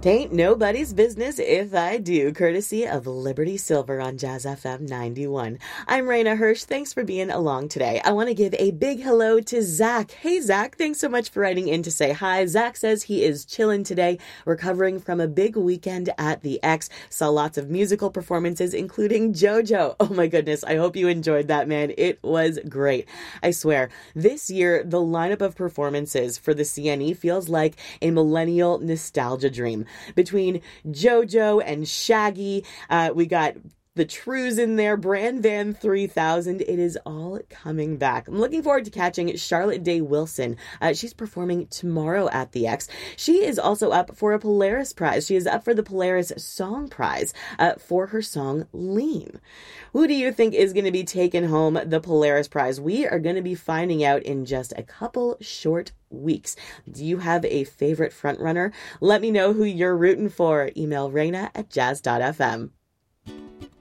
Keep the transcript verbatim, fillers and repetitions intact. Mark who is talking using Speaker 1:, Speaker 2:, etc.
Speaker 1: Tain't nobody's business if I do, courtesy of Liberty Silver on Jazz F M ninety-one. I'm Raina Hirsch. Thanks for being along today. I want to give a big hello to Zach. Hey, Zach, thanks so much for writing in to say hi. Zach says he is chilling today, recovering from a big weekend at the X. Saw lots of musical performances, including JoJo. Oh my goodness, I hope you enjoyed that, man. It was great. I swear, this year, the lineup of performances for the C N E feels like a millennial nostalgia dream. Between JoJo and Shaggy, uh, we got the Trues in there, Bran Van three thousand. It is all coming back. I'm looking forward to catching Charlotte Day Wilson. Uh, she's performing tomorrow at the X. She is also up for a Polaris Prize. She is up for the Polaris Song Prize uh, for her song Lean. Who do you think is going to be taking home the Polaris Prize? We are going to be finding out in just a couple short weeks. Do you have a favorite frontrunner? Let me know who you're rooting for. Email Raina at jazz dot f m.